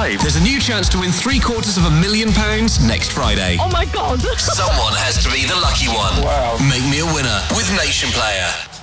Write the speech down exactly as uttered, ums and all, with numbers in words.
live. There's a new chance to win three quarters of a million pounds next Friday. Oh my God. Someone has to be the lucky one. Wow. Make me a winner with Nation Player.